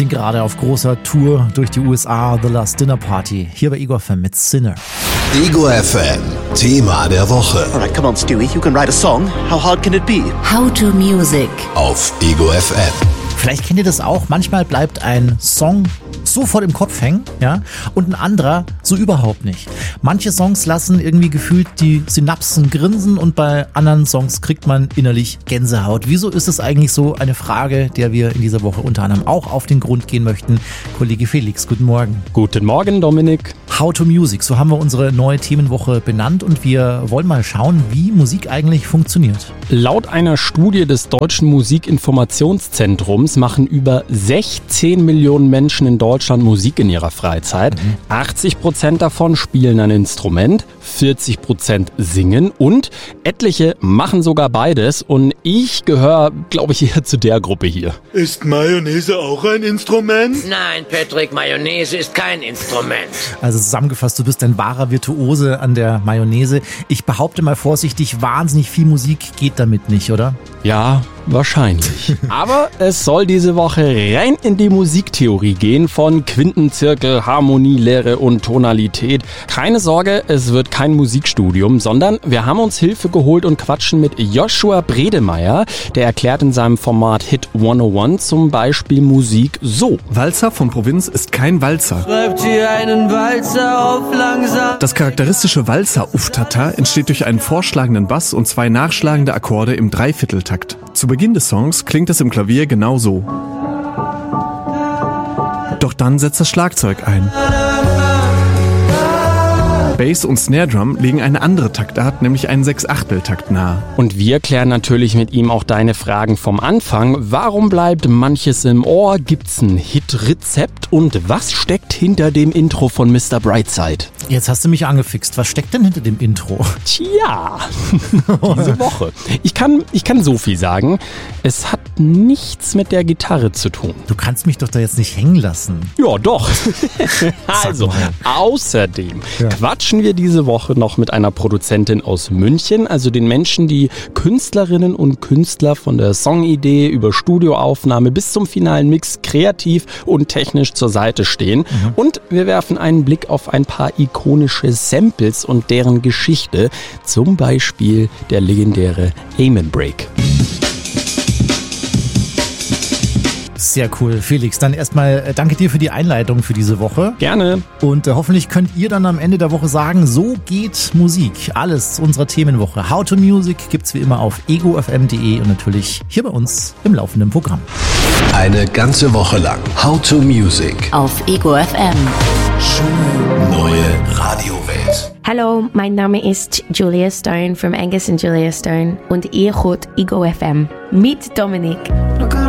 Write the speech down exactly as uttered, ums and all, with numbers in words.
sind gerade auf großer Tour durch die U S A, The Last Dinner Party. Hier bei Ego F M mit Sinner. Ego F M, Thema der Woche. Alright, come on Stewie, you can write a song. How hard can it be? How to Music. Auf Ego F M. Vielleicht kennt ihr das auch, manchmal bleibt ein Song sofort im Kopf hängen, ja, und ein anderer so überhaupt nicht. Manche Songs lassen irgendwie gefühlt die Synapsen grinsen und bei anderen Songs kriegt man innerlich Gänsehaut. Wieso ist es eigentlich so? Eine Frage, der wir in dieser Woche unter anderem auch auf den Grund gehen möchten. Kollege Felix, guten Morgen. Guten Morgen, Dominik. How to Music, so haben wir unsere neue Themenwoche benannt und wir wollen mal schauen, wie Musik eigentlich funktioniert. Laut einer Studie des Deutschen Musikinformationszentrums machen über sechzehn Millionen Menschen in Deutschland Musik in ihrer Freizeit. Mhm. achtzig Prozent davon spielen ein Instrument, vierzig Prozent singen und etliche machen sogar beides. Und ich gehöre, glaube ich, eher zu der Gruppe hier. Ist Mayonnaise auch ein Instrument? Nein, Patrick, Mayonnaise ist kein Instrument. Also zusammengefasst, du bist ein wahrer Virtuose an der Mayonnaise. Ich behaupte mal vorsichtig, wahnsinnig viel Musik geht damit nicht, oder? Ja, wahrscheinlich. Aber es soll diese Woche rein in die Musiktheorie gehen von Quintenzirkel, Harmonie, Lehre und Tonalität. Keine Sorge, es wird kein Musikstudium, sondern wir haben uns Hilfe geholt und quatschen mit Joshua Bredemeier. Der erklärt in seinem Format Hit hunderteins zum Beispiel Musik so. Walzer von Provinz ist kein Walzer. Schreibt hier einen Walzer auf langsam. Das charakteristische Walzer-Uftata entsteht durch einen vorschlagenden Bass und zwei nachschlagende Akkorde im Dreivierteltakt. Zu Beginn des Songs klingt es im Klavier genau so. Doch dann setzt das Schlagzeug ein. Bass und Snare Drum legen eine andere Taktart, nämlich einen Sechsachteltakt nahe. Und wir klären natürlich mit ihm auch deine Fragen vom Anfang. Warum bleibt manches im Ohr? Gibt's ein Hit-Rezept? Und was steckt hinter dem Intro von Mister Brightside? Jetzt hast du mich angefixt. Was steckt denn hinter dem Intro? Tja, diese Woche. Ich kann, ich kann so viel sagen. Es hat nichts mit der Gitarre zu tun. Du kannst mich doch da jetzt nicht hängen lassen. Ja, doch. Also, außerdem ja. quatschen wir diese Woche noch mit einer Produzentin aus München, also den Menschen, die Künstlerinnen und Künstler von der Songidee über Studioaufnahme bis zum finalen Mix kreativ und technisch zur Seite stehen. Mhm. Und wir werfen einen Blick auf ein paar ikonische Samples und deren Geschichte, zum Beispiel der legendäre Amen Break. Sehr cool, Felix. Dann erstmal äh, danke dir für die Einleitung für diese Woche. Gerne. Und äh, hoffentlich könnt ihr dann am Ende der Woche sagen, so geht Musik. Alles zu unserer Themenwoche. How to Music gibt's wie immer auf ego f m punkt d e und natürlich hier bei uns im laufenden Programm. Eine ganze Woche lang How to Music auf Ego F M. Schöne neue Radiowelt. Hallo, mein Name ist Julia Stone from Angus and Julia Stone und ihr hört Ego F M mit Dominik.